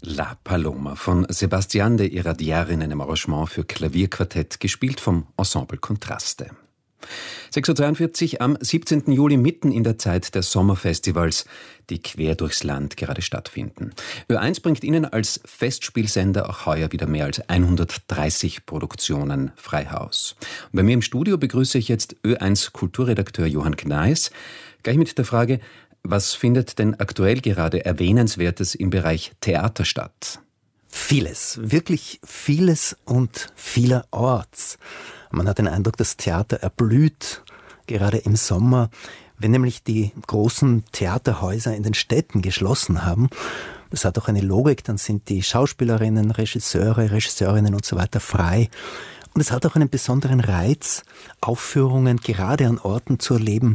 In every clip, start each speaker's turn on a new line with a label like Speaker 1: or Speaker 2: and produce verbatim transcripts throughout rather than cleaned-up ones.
Speaker 1: La Paloma von Sebastián de Iradier in einem Arrangement für Klavierquartett, gespielt vom Ensemble Contraste. sechs Uhr zweiundvierzig am siebzehnten Juli, mitten in der Zeit der Sommerfestivals, die quer durchs Land gerade stattfinden. Ö eins bringt Ihnen als Festspielsender auch heuer wieder mehr als hundertdreißig Produktionen frei Haus. Und bei mir im Studio begrüße ich jetzt Ö eins Kulturredakteur Johann Gneis, gleich mit der Frage: Was findet denn aktuell gerade Erwähnenswertes im Bereich Theater statt?
Speaker 2: Vieles, wirklich vieles und vielerorts. Man hat den Eindruck, das Theater erblüht, gerade im Sommer, wenn nämlich die großen Theaterhäuser in den Städten geschlossen haben. Das hat auch eine Logik, dann sind die Schauspielerinnen, Regisseure, Regisseurinnen und so weiter frei. Und es hat auch einen besonderen Reiz, Aufführungen gerade an Orten zu erleben,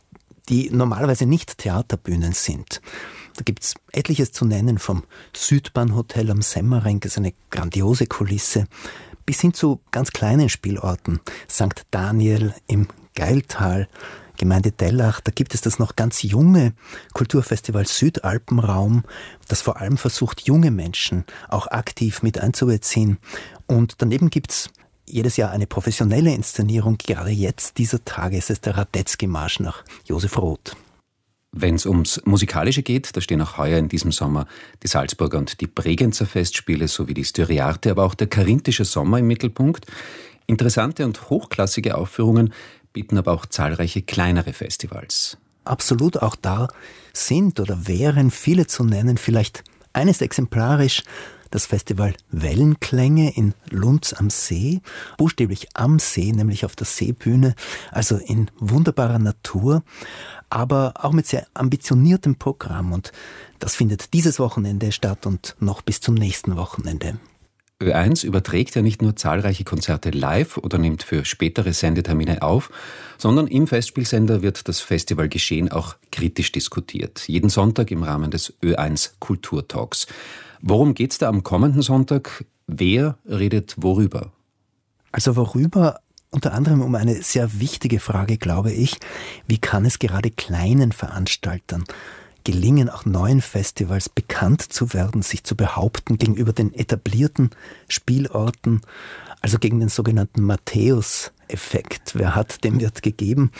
Speaker 2: die normalerweise nicht Theaterbühnen sind. Da gibt's etliches zu nennen, vom Südbahnhotel am Semmering, das ist eine grandiose Kulisse, bis hin zu ganz kleinen Spielorten. Sankt Daniel im Geiltal, Gemeinde Dellach, da gibt es das noch ganz junge Kulturfestival Südalpenraum, das vor allem versucht, junge Menschen auch aktiv mit einzubeziehen. Und daneben gibt's jedes Jahr eine professionelle Inszenierung. Gerade jetzt, dieser Tage, ist es der Radetzky-Marsch nach Josef Roth.
Speaker 1: Wenn es ums Musikalische geht, da stehen auch heuer in diesem Sommer die Salzburger und die Bregenzer Festspiele sowie die Styriarte, aber auch der Karinthische Sommer im Mittelpunkt. Interessante und hochklassige Aufführungen bieten aber auch zahlreiche kleinere Festivals.
Speaker 2: Absolut, auch da sind oder wären viele zu nennen. Vielleicht eines exemplarisch: das Festival Wellenklänge in Lunz am See, buchstäblich am See, nämlich auf der Seebühne, also in wunderbarer Natur, aber auch mit sehr ambitioniertem Programm. Und das findet dieses Wochenende statt und noch bis zum nächsten Wochenende.
Speaker 1: Ö eins überträgt ja nicht nur zahlreiche Konzerte live oder nimmt für spätere Sendetermine auf, sondern im Festspielsender wird das Festivalgeschehen auch kritisch diskutiert. Jeden Sonntag im Rahmen des Ö eins Kulturtalks. Worum geht's da am kommenden Sonntag? Wer redet worüber?
Speaker 2: Also worüber? Unter anderem um eine sehr wichtige Frage, glaube ich. Wie kann es gerade kleinen Veranstaltern gelingen, auch neuen Festivals bekannt zu werden, sich zu behaupten gegenüber den etablierten Spielorten, also gegen den sogenannten Matthäus-Effekt. Wer hat, dem wird gegeben.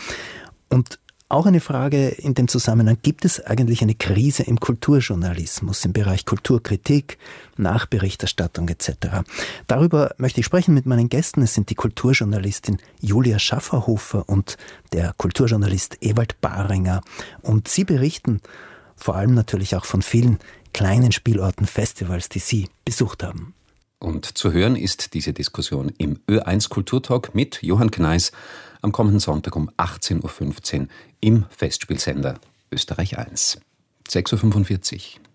Speaker 2: Und auch eine Frage in dem Zusammenhang: Gibt es eigentlich eine Krise im Kulturjournalismus, im Bereich Kulturkritik, Nachberichterstattung et cetera? Darüber möchte ich sprechen mit meinen Gästen. Es sind die Kulturjournalistin Julia Schafferhofer und der Kulturjournalist Ewald Baringer. Und sie berichten vor allem natürlich auch von vielen kleinen Spielorten, Festivals, die sie besucht haben.
Speaker 1: Und zu hören ist diese Diskussion im Ö eins Kulturtalk mit Johann Gneis am kommenden Sonntag um achtzehn Uhr fünfzehn im Festspielsender Österreich eins. sechs Uhr fünfundvierzig.